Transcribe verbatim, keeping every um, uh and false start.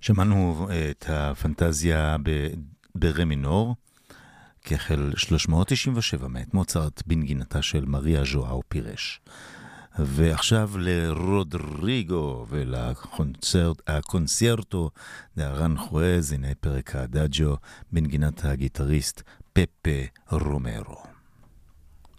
שמענו את הפנטזיה ברה מינור, כחל שלוש מאות תשעים ושבע מאת מוצרט בנגינתה של מריה ז'ואאו פירש. ועכשיו לרודריגו ולקונצרטו דארנחואז, הנה פרק האדאג'ו בנגינת הגיטריסט פפה רומרו.